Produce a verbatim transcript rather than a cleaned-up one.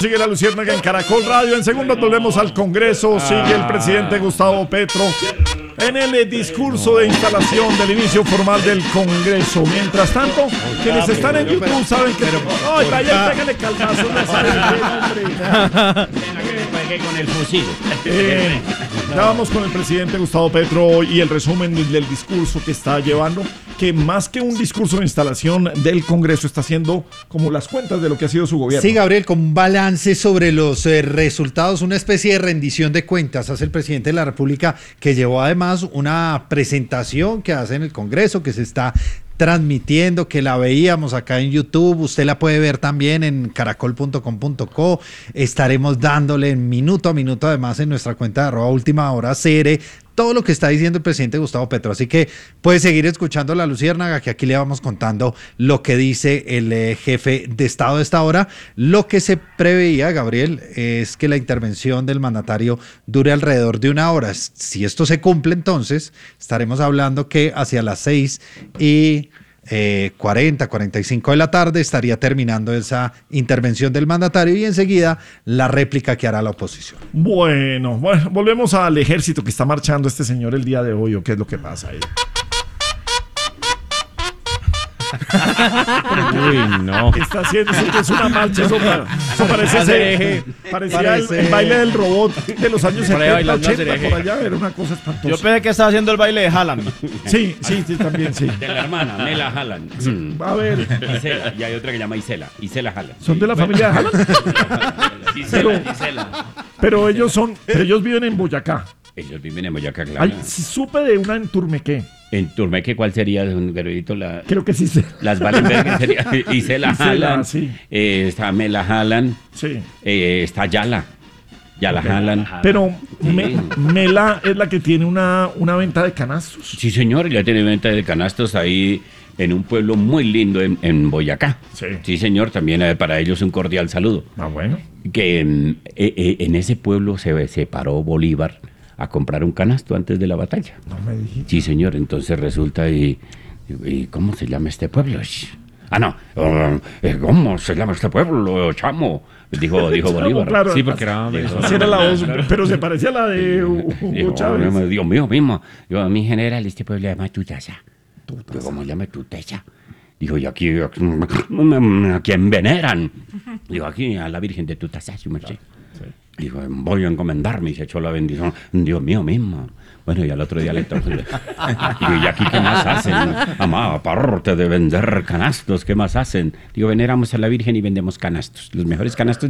Sigue la Luciérnaga en Caracol Radio. En segundos volvemos al Congreso. Sigue el presidente Gustavo Petro en el discurso de instalación del inicio formal del Congreso. Mientras tanto, quienes están en YouTube saben que... ¡Ay, vaya, pégale calzazos! Con el fusil. Eh, ya vamos con el presidente Gustavo Petro y el resumen del discurso que está llevando, que más que un discurso de instalación del Congreso está haciendo como las cuentas de lo que ha sido su gobierno. Sí, Gabriel, con un balance sobre los eh, resultados, una especie de rendición de cuentas hace el presidente de la República, que llevó además una presentación que hace en el Congreso, que se está transmitiendo, que la veíamos acá en YouTube. Usted la puede ver también en caracol punto com punto co. Estaremos dándole minuto a minuto, además, en nuestra cuenta de arroba última hora C R, todo lo que está diciendo el presidente Gustavo Petro. Así que puede seguir escuchando la Luciérnaga, que aquí le vamos contando lo que dice el eh, jefe de Estado de esta hora. Lo que se preveía, Gabriel, es que la intervención del mandatario dure alrededor de una hora. Si esto se cumple, entonces estaremos hablando que hacia las seis y Eh, cuarenta, cuarenta y cinco de la tarde estaría terminando esa intervención del mandatario y enseguida la réplica que hará la oposición. Bueno, bueno, volvemos al ejército que está marchando este señor el día de hoy, o qué es lo que pasa ahí. Uy, no. Está haciendo eso, que es una marcha, eso, eso parece ese, parecía Parece- el, el baile del robot de los años Por ahí setenta, bailando ochenta, cereje. por allá, era una cosa Yo espantosa. pensé que estaba haciendo el baile de Haaland. Sí, sí, sí, también, sí. De la hermana, Mela Haaland. Mm. A ver, Isela, y hay otra que llama Isela, Isela Haaland. ¿son de la familia de Haaland? Isela, Isela. Pero ellos son, pero ellos viven en Boyacá. Ellos viven en Boyacá, claro. Ay, sí, supe de una en Turmequé. En Turmeque, ¿cuál sería, un garudito? La... Creo que sí sé. Las Wallenberg sería Isela Isela, Haaland, sí. eh, está Mela Haaland, Sí. eh, está Yala, Yala Haaland. Pero Sí. Me- Mela es la que tiene una, una venta de canastos. Sí, señor, ya tiene venta de canastos ahí en un pueblo muy lindo en, en Boyacá. Sí. Sí, señor, también eh, para ellos un cordial saludo. Ah, bueno. Que mm, eh, eh, en ese pueblo se, se paró Bolívar a comprar un canasto antes de la batalla. No me dijiste. Sí, señor, entonces resulta y, y ¿cómo se llama este pueblo? Ah, no, uh, eh, ¿cómo se llama este pueblo, chamo? Dijo, dijo Chamo, Bolívar. claro. Sí, porque era... Así era la voz, pero se parecía a la de Hugo Dijo, Chávez. Dios mío, mismo. Digo, mi general, este pueblo se llama Tutasa. Digo, ¿cómo se llama Tutasa? Dijo, y aquí, aquí, ¿a quién veneran? Digo, aquí a la Virgen de Tutasa, su merced. Dijo, voy a encomendarme, y se echó la bendición. Dios mío mismo. Bueno, y al otro día le tocó. Digo, ¿y aquí qué más hacen? Amá, aparte de vender canastos, ¿qué más hacen? Digo, veneramos a la Virgen y vendemos canastos. Los mejores canastos